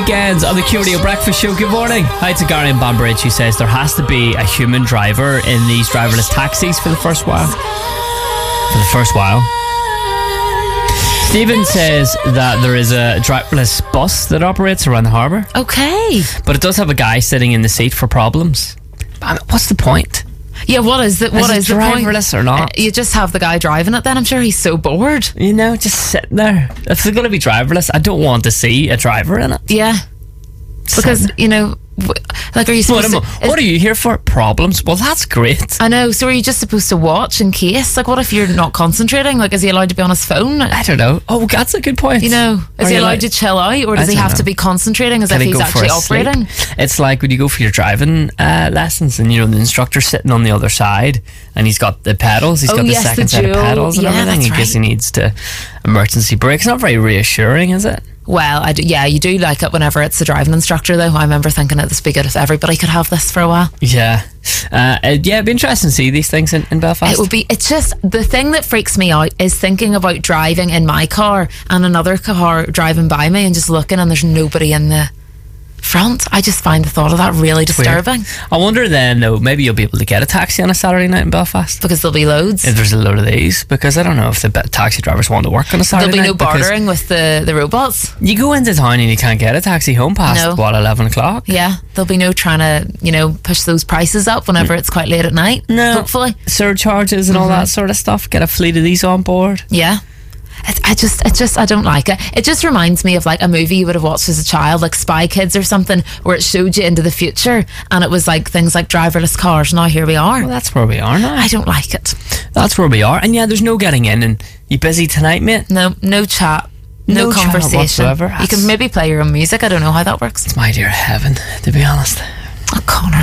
weekends on the QRadio Breakfast Show. Good morning. Hi to Gary in Banbridge, who says there has to be a human driver in these driverless taxis for the first while. Stephen says that there is a driverless bus that operates around the harbour. Okay. But it does have a guy sitting in the seat for problems. What's the point? Yeah, what is the point? Driverless or not? You just have the guy driving it then. I'm sure he's so bored. You know, just sitting there. If it's going to be driverless, I don't want to see a driver in it. Yeah. Because, you know, like, are you supposed to... What are you here for? Problems? Well, that's great. I know. So are you just supposed to watch in case? Like, what if you're not concentrating? Like, is he allowed to be on his phone? I don't know. Oh, that's a good point. You know, is he allowed to chill out, or does he have to be concentrating as if he's actually operating? It's like when you go for your driving lessons and, you know, the instructor's sitting on the other side and he's got the pedals. He's got the second set of pedals and everything in case he needs to emergency brake. It's not very reassuring, is it? Well, you do like it whenever it's the driving instructor, though. I remember thinking this would be good if everybody could have this for a while. Yeah. It'd be interesting to see these things in Belfast. It would be. It's just, the thing that freaks me out is thinking about driving in my car and another car driving by me and just looking and there's nobody in the front. I just find the thought of that really disturbing. I wonder then, though, maybe you'll be able to get a taxi on a Saturday night in Belfast. Because there'll be loads. If there's a load of these. Because I don't know if the taxi drivers want to work on a Saturday night. There'll be no bartering with the robots. You go into town and you can't get a taxi home past, 11 o'clock? Yeah. There'll be no trying to, you know, push those prices up whenever it's quite late at night. No. Hopefully. Surcharges and all that sort of stuff. Get a fleet of these on board. Yeah. I don't like it. It just reminds me of like a movie you would have watched as a child, like Spy Kids or something, where it showed you into the future and it was like things like driverless cars. Now here we are. Well, that's where we are now. I don't like it. That's where we are. And yeah, there's no getting in. And you busy tonight, mate? No chat. No conversation. Whatsoever. You can maybe play your own music. I don't know how that works. It's my dear heaven, to be honest. Oh, Connor.